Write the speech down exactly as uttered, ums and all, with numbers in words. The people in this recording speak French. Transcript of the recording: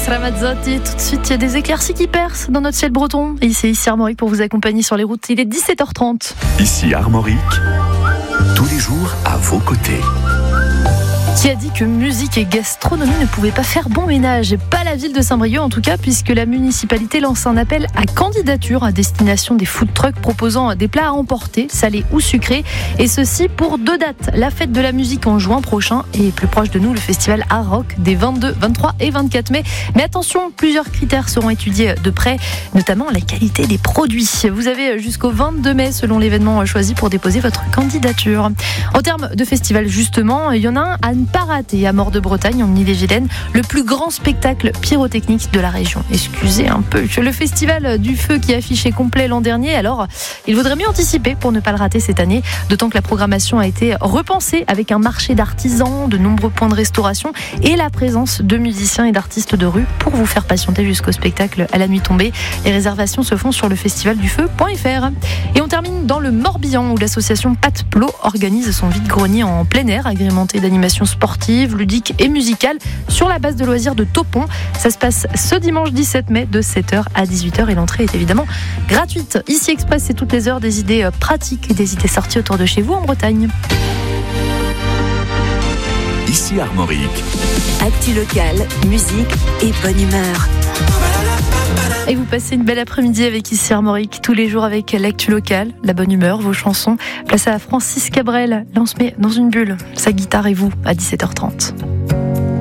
Ramazzotti. Tout de suite, il y a des éclaircies qui percent dans notre ciel breton. Et c'est ici Armorique pour vous accompagner sur les routes. Il est dix-sept heures trente. Ici Armorique, tous les jours à vos côtés. Qui a dit que musique et gastronomie ne pouvaient pas faire bon ménage? Pas la ville de Saint-Brieuc en tout cas, puisque la municipalité lance un appel à candidature à destination des food trucks proposant des plats à emporter, salés ou sucrés, et ceci pour deux dates. La fête de la musique en juin prochain et plus proche de nous, le festival Art Rock des vingt-deux, vingt-trois et vingt-quatre mai. Mais attention, plusieurs critères seront étudiés de près, notamment la qualité des produits. Vous avez jusqu'au vingt-deux mai selon l'événement choisi pour déposer votre candidature. En termes de festival justement, il y en a un à ne pas rater à Mort-de-Bretagne en Ille-et-Vilaine, le plus grand spectacle pyrotechnique de la région. Excusez un peu, le festival du feu qui affichait complet l'an dernier, alors il vaudrait mieux anticiper pour ne pas le rater cette année, d'autant que la programmation a été repensée avec un marché d'artisans, de nombreux points de restauration et la présence de musiciens et d'artistes de rue pour vous faire patienter jusqu'au spectacle à la nuit tombée. Les réservations se font sur le festivaldufeu point f r. Et on termine dans le Morbihan où l'association Pat Plot organise son vide-grenier en plein air agrémenté d'animations sportive, ludique et musicale sur la base de loisirs de Topon. Ça se passe ce dimanche dix-sept mai de sept heures à dix-huit heures et l'entrée est évidemment gratuite. Ici Express, c'est toutes les heures des idées pratiques et des idées sorties autour de chez vous en Bretagne. Ici Armorique. Actu locale, musique et bonne humeur. Et vous passez une belle après-midi avec Ici Armorique, tous les jours avec l'actu locale, la bonne humeur, vos chansons. Place à Francis Cabrel. Là, on se met dans une bulle, sa guitare et vous, à dix-sept heures trente.